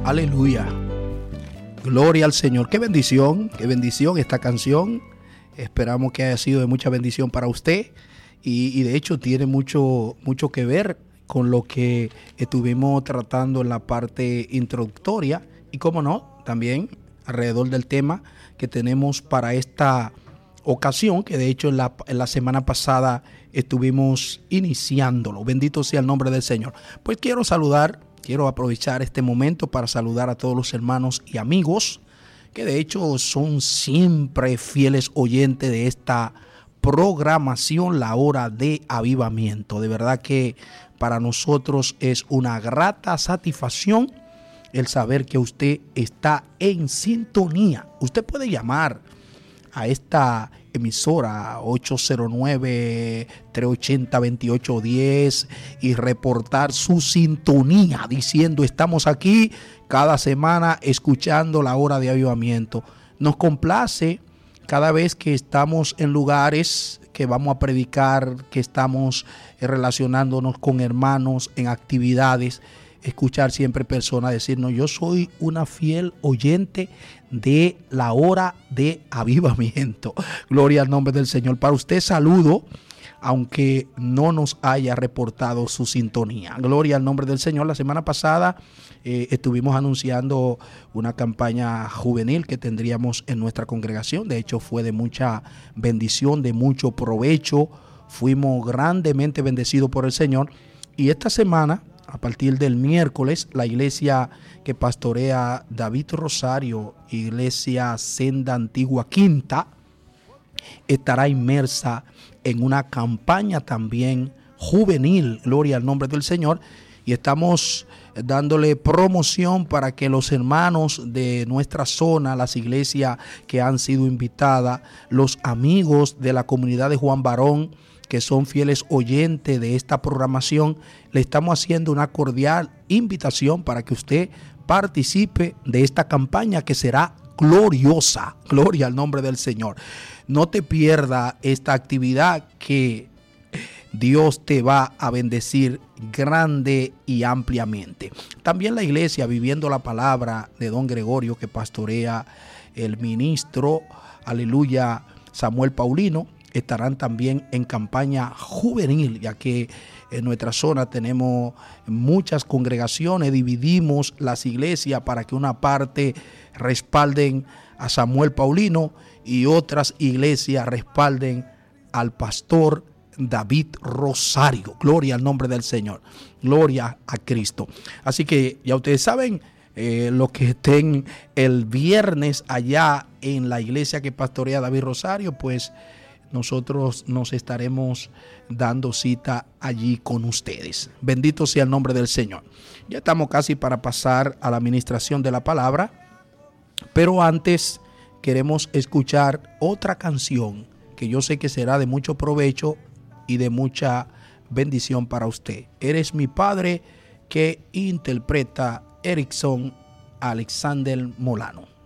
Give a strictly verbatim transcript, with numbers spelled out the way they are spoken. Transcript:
Aleluya. Gloria al Señor. Qué bendición, qué bendición esta canción. Esperamos que haya sido de mucha bendición para usted. Y, y de hecho tiene mucho, mucho que ver con lo que estuvimos tratando en la parte introductoria. Y cómo no, también alrededor del tema que tenemos para esta ocasión, que de hecho en la, en la semana pasada estuvimos iniciándolo. Bendito sea el nombre del Señor. Pues quiero saludar, quiero aprovechar este momento para saludar a todos los hermanos y amigos que de hecho son siempre fieles oyentes de esta programación, La Hora de Avivamiento. De verdad que para nosotros es una grata satisfacción el saber que usted está en sintonía. Usted puede llamar a esta emisora ocho cero nueve, tres ocho cero, dos ocho uno cero y reportar su sintonía diciendo: estamos aquí cada semana escuchando La Hora de Avivamiento. Nos complace cada vez que estamos en lugares que vamos a predicar, que estamos relacionándonos con hermanos en actividades, escuchar siempre personas decirnos: yo soy una fiel oyente de La Hora de Avivamiento. Gloria al nombre del Señor. Para usted saludo, aunque no nos haya reportado su sintonía. Gloria al nombre del Señor. La semana pasada eh, estuvimos anunciando una campaña juvenil que tendríamos en nuestra congregación. De hecho, fue de mucha bendición, de mucho provecho. Fuimos grandemente bendecidos por el Señor. Y esta semana, a partir del miércoles, la iglesia que pastorea David Rosario, Iglesia Senda Antigua Quinta, estará inmersa en una campaña también juvenil, gloria al nombre del Señor, y estamos dándole promoción para que los hermanos de nuestra zona, las iglesias que han sido invitadas, los amigos de la comunidad de Juan Barón, que son fieles oyentes de esta programación, le estamos haciendo una cordial invitación para que usted participe de esta campaña que será gloriosa. Gloria al nombre del Señor. No te pierda esta actividad, que Dios te va a bendecir grande y ampliamente. También la iglesia Viviendo la Palabra de Don Gregorio, que pastorea el ministro, aleluya, Samuel Paulino, estarán también en campaña juvenil, ya que en nuestra zona tenemos muchas congregaciones, dividimos las iglesias para que una parte respalden a Samuel Paulino y otras iglesias respalden al pastor David Rosario. Gloria al nombre del Señor, gloria a Cristo. Así que ya ustedes saben, eh, los que estén el viernes allá en la iglesia que pastorea David Rosario, pues nosotros nos estaremos dando cita allí con ustedes. Bendito sea el nombre del Señor. Ya estamos casi para pasar a la administración de la palabra, pero antes queremos escuchar otra canción que yo sé que será de mucho provecho y de mucha bendición para usted. Eres mi Padre, que interpreta Erickson Alexander Molano.